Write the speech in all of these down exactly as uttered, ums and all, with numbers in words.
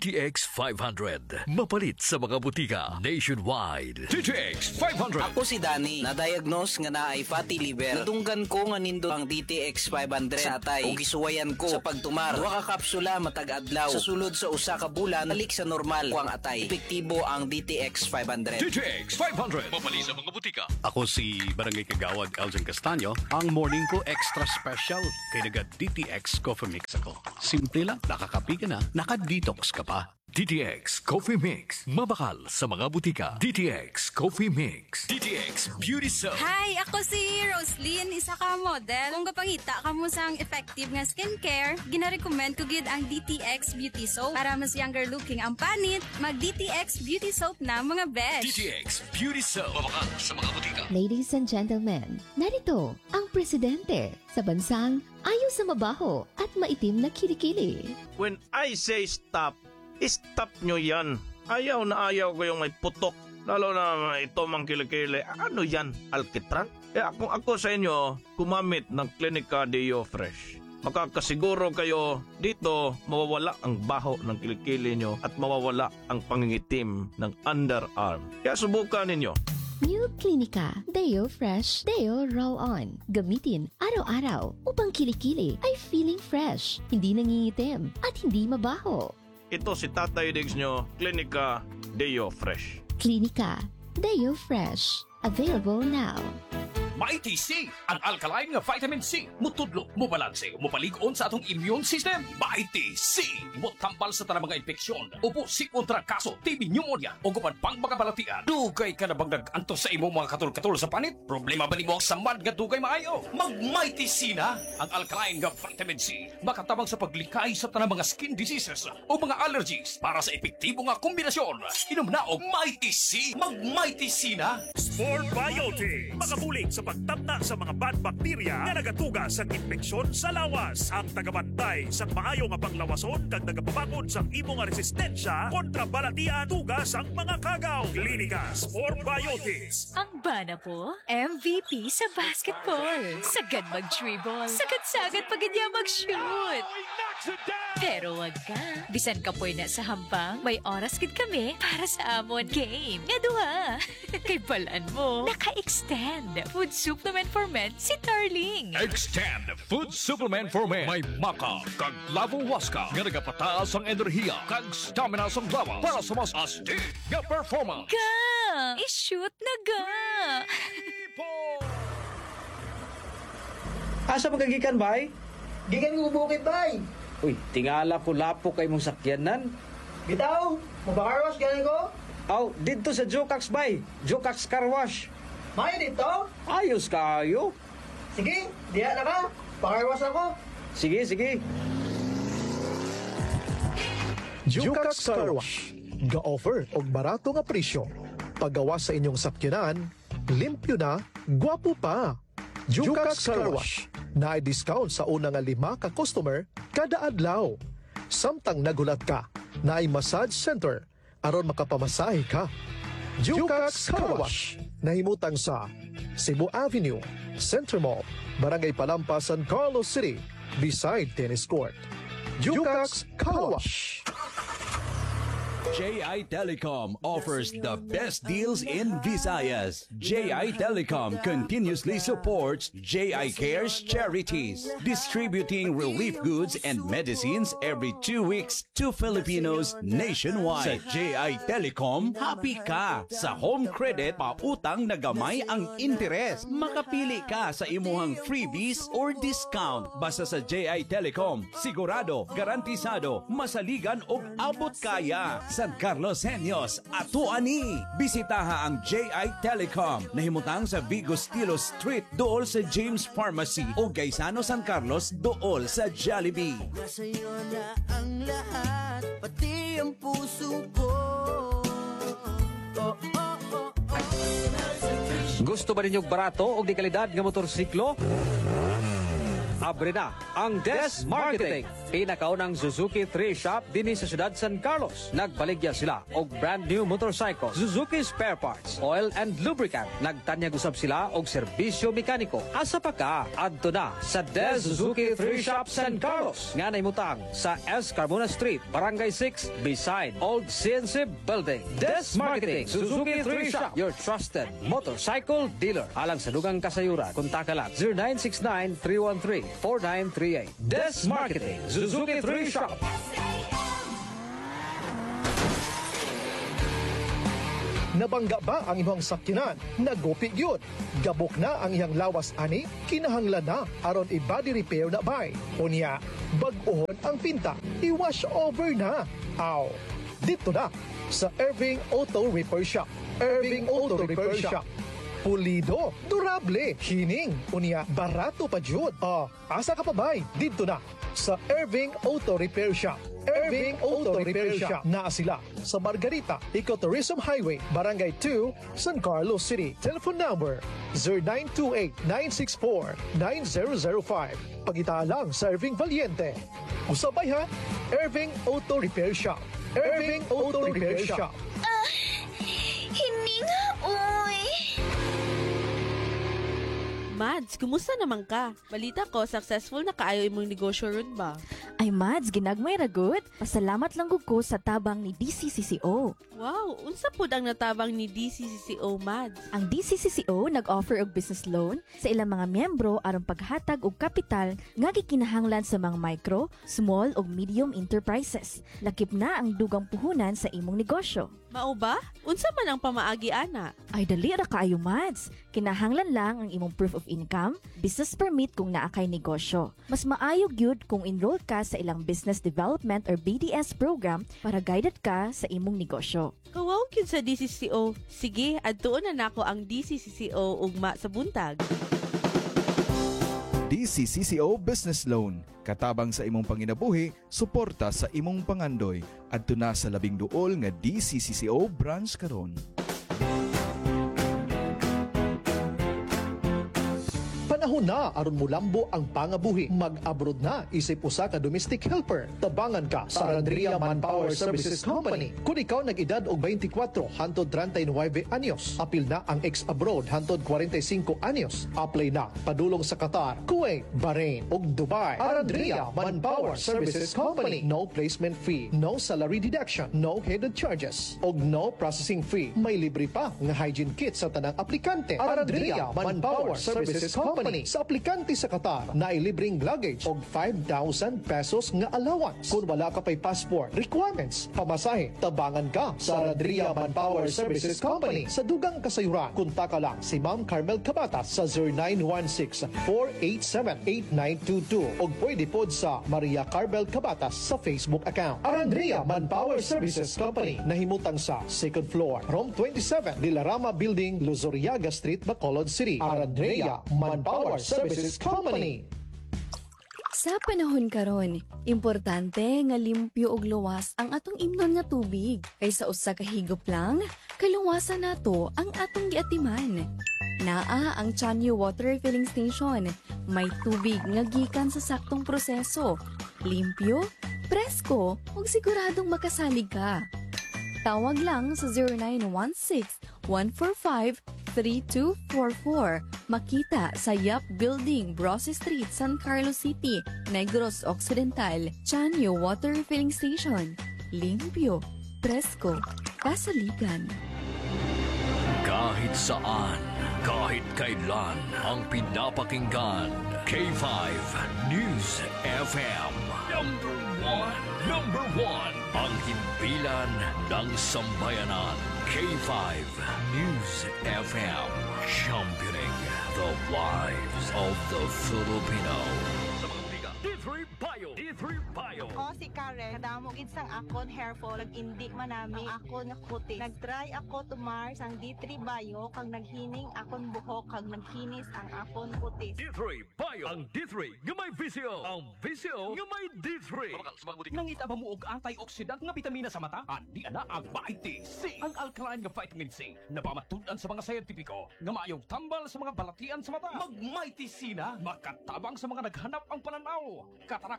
D T X five hundred. Mapalit sa mga butika nationwide. D T X five hundred. Ako si Danny, na-diagnose nga na ay fatty liver. Natunggan ko nga nindo ang D T X five hundred sa atay. O gisuwayan ko sa pagtumar. Duha ka kapsula matag adlaw. Sa sulod sa usa ka bulan, balik sa normal ko ang atay. Epektibo ang D T X five hundred. D T X five hundred. Mapalit sa mga butika. Ako si Barangay Kagawad Elgin Castaño. Ang morning ko extra special kay naga D T X Coffee Mix ako. Simple lang, nakakapi ka na, naka-detox ka pa. D T X Coffee Mix. Mabakal sa mga butika. D T X Coffee Mix. D T X Beauty Soap. Hi, ako si Roslyn, isa ka model. Kung kapangita ka mo sang effective nga skincare, gina-recommend ko gid ang D T X Beauty Soap. Para mas younger looking ang panit, mag-D T X Beauty Soap na mga besh. D T X Beauty Soap. Mabakal sa mga butika. Ladies and gentlemen, narito ang presidente sa bansang ayaw sa mabaho at maitim na kilikili. When I say stop, stop nyo yan. Ayaw na ayaw ko yung may putok. Lalo na ito mang kilikili. Ano yan? Alkitran? Eh kung ako sa inyo, kumamit ng Clinica Deo Fresh. Makakasiguro kayo dito mawawala ang baho ng kilikili nyo at mawawala ang pangingitim ng underarm. Kaya subukan ninyo. New Clinica Deo Fresh Deo Roll-On. Gamitin araw-araw upang kilikili ay feeling fresh, hindi nangingitim at hindi mabaho. Ito si Tatay Diggs nyo, Clinica Deo Fresh. Clinica Deo Fresh. Available now. Mighty C, ang alkaline nga vitamin C. Mutudlo, mubalanse, mupalig-on sa atong immune system. Mighty C, mutambal sa tanang mga infeksyon. Upo si kontra kaso, T B pneumonia, o gupan pang magabalatian. Dugay ka na bang nag-antos sa imong mga katul-katul sa panit? Problema ba ni mo ang samad nga dugay maayo? Mag-Mighty C na, ang alkaline nga vitamin C. Makatabang sa paglikay sa tanang mga skin diseases o mga allergies para sa epektibo nga kombinasyon. Inom na og Mighty C. Mag-Mighty C na. Sport Biotics, makabulig sa pagtabna sa mga bad bacteria nga nagatuga sa infeksyon sa lawas. Ang tagabantay sa maayo nga panglawason kag nagapabakod sa imong resistensya kontra balatian tugas ang mga kagaw. Klinika Sport Biotics. Ang bana po, M V P sa basketball. Sagad mag-dribble. Sagad-sagad pag niya mag-shoot. Pero wag ka. Bisan ka po na sa hampang, may oras gid kami para sa amon game. Nga duha. Kay balaan mo, naka-extend. Food supplement for men si Darling. Extend Food Supplement for Men. May maka, kag lavo waska, nga nagapataas ang enerhiya, kag stamina sa lawas para sa mas astig nga performance. Ga! I-shoot na ga! Asa magagikan, bay? Gikan ko bukid, bay. Uy, tingala ko lapo kay mong sakyanan. Bitaw, mabakarwas galing ko? Aw, dito sa Jokax, bay. Jokax Car Wash. May dito? Ayos kayo. Sige, diya na ka. Pakarwas ako. Sige, sige. Jokax Car Wash. Ga-offer og barato nga presyo. Paggawa sa inyong sakyanan, limpyo na, gwapo pa. Jokax Car Wash. Na discount sa una nga lima ka customer kada adlaw. Samtang nagulat ka, na ay massage center aron makapamasahe ka. Jokax Car Wash. Nahimutang sa Cebu Avenue, Center Mall, Barangay Palampas, San Carlos City, beside tennis court. Jokax Car Wash. J I Telecom offers the best deals in Visayas. J I Telecom continuously supports J I Cares charities, distributing relief goods and medicines every two weeks to Filipinos nationwide. Sa J I Telecom, happy ka! Sa home credit, pautang na gamay ang interes. Makapili ka sa imuhang freebies or discount. Basta sa J I Telecom, sigurado, garantisado, masaligan o abot kaya. San Carlos Senyos, ato ani. Bisitaha ang J I Telecom. Nahimutang sa Vigo Stilo Street, dool sa James Pharmacy o Gaisano San Carlos, dool sa Jollibee. Nasa'yo na ang lahat, pati ang puso ko. Oh, oh, oh, oh. Gusto ba ninyong barato o di kalidad nga motorsiklo? Abre na ang Des Marketing. Pinakaunang Suzuki three shop dinhi sa siyudad San Carlos. Nagbaligya sila og brand new motorcycle, Suzuki spare parts, oil and lubricant. Nagtanyag usab sila og serbisyo mekaniko. Asa pa ka? Adto na sa Des Suzuki three shop San Carlos. Nga naimutang sa S. Carmona Street, Barangay six, beside Old C N C Building. Des Marketing Suzuki three shop, your trusted motorcycle dealer. Alang sa dugang kasayuran, kontak lang zero nine six nine, three one three, four nine three eight. Des Marketing Suzuki three shop. Nabangga ba ang imong sakyanan? Nagupi gyud. Gabok na ang iyang lawas ani, kinahanglan na aron i-body repair na bay. Unya, bag-ohon ang pinta, i-wash over na. Aw, dito na sa Irving Auto Repair Shop. Irving Auto Repair Shop. Pulido, durable, hining, unya, barato pa jud. Ah, asa ka pa bay? Dito na sa Irving Auto Repair Shop. Irving Auto Repair Shop. Naa sila sa Margarita, Ecotourism Highway, Barangay two, San Carlos City. Telephone number zero nine two eight, nine six four, nine zero zero five. Pagita lang sa Irving Valiente. Usabay ha, Irving Auto Repair Shop. Irving Auto Repair Shop. Ah, hininga, uy. Mads, kumusta naman ka? Balita ko, successful na kaayo imong negosyo ron ba? Ay Mads, ginagmay ragot. Pasalamat lang gud ko sa tabang ni D C C C O. Wow, unsa pud ang natabang ni D C C C O, Mads? Ang D C C C O nag-offer og business loan sa ilang mga miyembro aron paghatag og kapital nga gikinahanglan sa mga micro, small ug medium enterprises. Lakip na ang dugang puhunan sa imong negosyo. Mao ba? Unsa man ang pamaagi ana? Ay dali ra kaayo, Mads. Kinahanglan lang ang imong proof of income, business permit kung naa kay negosyo. Mas maayo gyud kung enroll ka sa ilang business development or B D S program para guided ka sa imong negosyo. Kawaw gyud sa D C C C O. Sige, adtuon na nako ang D C C C O ugma sa buntag. D C C C O Business Loan. Katabang sa imong panginabuhi, suporta sa imong pangandoy. Adto na sa labing duol nga D C C C O branch karon. Panahon na aron mulambo ang pangabuhi. Mag-abroad na isip usa ka domestic helper. Tabangan ka sa Arandria Manpower Services Company. Kung ikaw nag-edad og twenty-four hantod thirty-nine anyos, apil na ang ex-abroad hantod forty-five anyos. Apply na padulong sa Qatar, Kuwait, Bahrain ug Dubai. Arandria Manpower Services Company. No placement fee, no salary deduction, no hidden charges, ug no processing fee. May libre pa nga hygiene kit sa tanang aplikante. Arandria Manpower Services Company. Sa aplikante sa Qatar na ilibreng luggage og five thousand pesos nga allowance. Kung wala ka pa'y passport, requirements, pamasahe, tabangan ka sa Arandria Manpower Services Company. Sa dugang kasayuran, kontak ka lang si Ma'am Carmel Cabatas sa zero nine one six, four eight seven, eight nine two two o pwede pod sa Maria Carmel Cabatas sa Facebook account. Arandria Manpower Services Company, nahimutang sa second floor, room twenty-seven, Dilarama Building, Luzuriaga Street, Bacolod City. Arandria Manpower Power Services Company. Sa panahon karon, importante nga limpyo ug luwas ang atong imnon nga tubig. Kaysa usa ka higop lang, kaluwasan nato ang atong giatiman. Naa ang Chanyo Water Refilling Station. May tubig nga gikan sa saktong proseso. Limpyo, presko, ug siguradong makasalig ka. Tawag lang sa zero nine one six, one four five, three two four four. Makita sa Yap Building, Brosse Street, San Carlos City, Negros Occidental. Chanyo Water Refilling Station. Limpyo, presko, kasaligan. Kahit saan, kahit kailan, ang pinapakinggan. K five News F M. Number one. Number one. Ang himpilan ng sambayanan. K five News F M. Championing the lives of the Filipino. D three Bio. D three Bio. Ako si Karen. Kadamo gid sang akon hair fall. Nag-indi man nami ang akon nga kutis. Nag-try ako tumar sang D three Bio kag naghining akon buhok kag nagkinis ang akon kutis. D three Bio. Ang D three nga may visio. Ang visio nga may D three. Nangita ba mo og antioxidant nga bitamina sa mata? Andi ana ang Mighty C. Ang alkaline nga vitamin C na pamatudan sa mga scientifico nga maayong tambal sa mga balatian sa mata. Mag Mighty C na makatabang sa mga naghanap ang pananaw, katarak o glaucoma.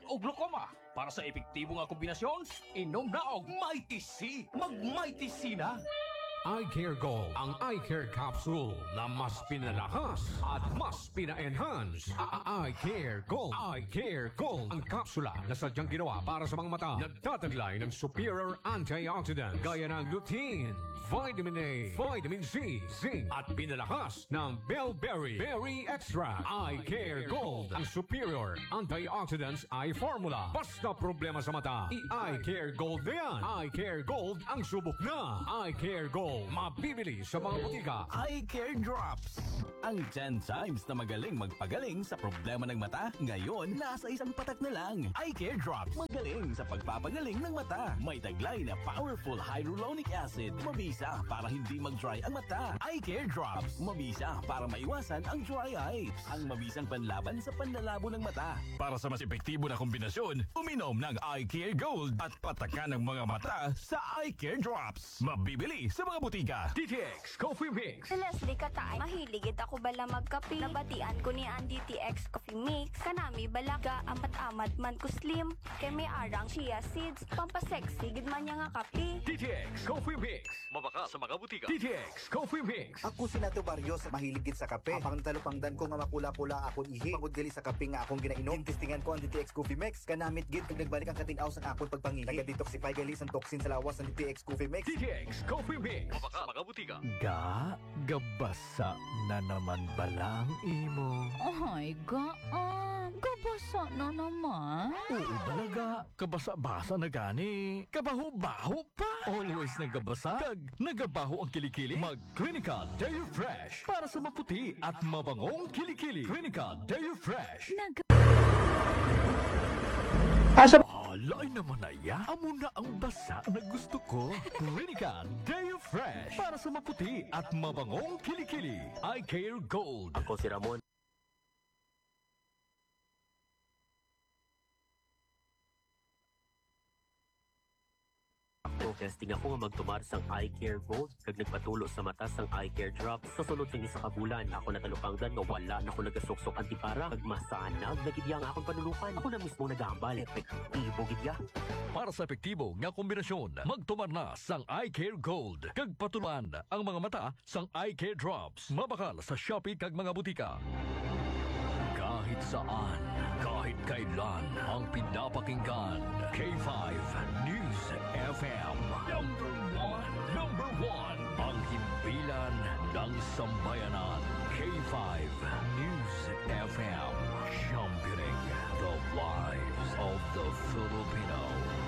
Performa. Para sa epektibo nga kombinasyon, inom na og Mighty C. Mag-Mighty C na. iCare Gold, ang iCare capsule na mas pinalahas at mas pina-enhance. iCare Gold, iCare Gold, ang kapsula na sadyang ginawa para sa mga mata. Nagtataglay ng superior antioxidant gaya ng lutein, vitamin A, vitamin C, zinc, at pinalahas ng Bellberry Berry Extract. iCare Gold, ang superior antioxidants eye formula. Basta problema sa mata, i-iCare Gold na yan. iCare Gold ang subok na. iCare Gold, mabibili sa mga butika. iCare Drops, ang ten times na magaling magpagaling sa problema ng mata. Ngayon, nasa isang patak na lang. iCare Drops, magaling sa pagpapagaling ng mata. May taglay na powerful hyaluronic acid. Mabisa para hindi mag-dry ang mata. iCare Drops, mabisa para maiwasan ang dry eyes. Ang mabisang panlaban sa panlalabo ng mata. Para sa mas epektibo na kombinasyon, uminom ng iCare Gold at patakan ng mga mata sa iCare Drops. Mabibili sa mga butika. D T X Coffee Mix. Si Leslie Katay, mahiligit ako bala magkape. Nabatian ko ni ang D T X Coffee Mix. Kanami balaga amat-amat man ko slim. Kay may arang chia seeds. Pampasexy, gid man niya nga kape. D T X Coffee Mix. Mabaka sa mga butika. D T X Coffee Mix. Ako si Nato Barrios, mahiligit sa kape. Apang talupangdan ko nga makula-pula akong ihi. Pagod gali sa kape nga akong ginainom. Testingan ko ang D T X Coffee Mix. Kanamit gid kag nagbalik ang katinaw sa akong pagpangihi. Naga-detoxify gali sa toxin sa lawas ng D T X Coffee Mix. D T X Coffee Mix. Mabaka sa mga butika. Ga, gabasa na naman balang imo. Ay, ga, ah, gabasa na naman. Oo talaga, kabasa-basa na gani. Kabaho-baho pa. Always nagabasa, kag nagabaho ang kilikili. Mag-Clinica Deo Fresh para sa maputi at mabangong kilikili. Clinica Deo Fresh. Nag- Asa? Alay naman na ya. Amo na ang basa na gusto ko. Clinica Deo Fresh para sa maputi at mabangong kilikili. iCare Gold. Ako si Ramon. Testing ako nga magtumar sang iCare Gold kag nagpatulo sa mata sang iCare Drops. Sa sunod sang isa ka bulan, ako natalupangdan nga wala na ako nagasuksok antipara kag masanag nagidya nga akong panulukan. Ako na mismo nagambal. Epektibo gidya. Para sa epektibo nga kombinasyon, magtumar na sang iCare Gold. Kag patuluan ang mga mata sang iCare Drops. Mabakal sa Shopee kag mga butika. Kahit saan, kahit kailan, ang pinapakinggan. K five News F M. Number one, number one. Ang himpilan ng sambayanan. K five News F M. Championing the lives of the Filipino.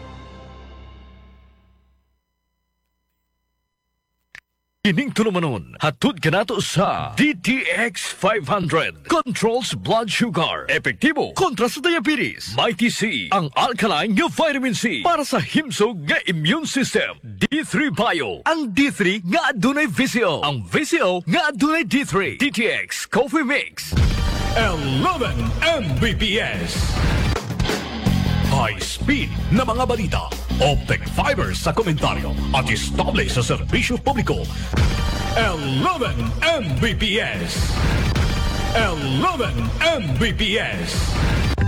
Ining tulumanon, hatud ka nato sa D T X five hundred. Controls blood sugar. Epektibo kontra sa diabetes. Mighty C, ang alkaline nga vitamin C para sa himsog nga immune system. D three Bio, ang D three nga adunay V C O. Ang V C O nga adunay D three. D T X Coffee Mix. eleven M B P S. High speed na mga balita, optic fibers sa komentaryo at estable sa serbisyo publiko. eleven M B P S. eleven M B P S.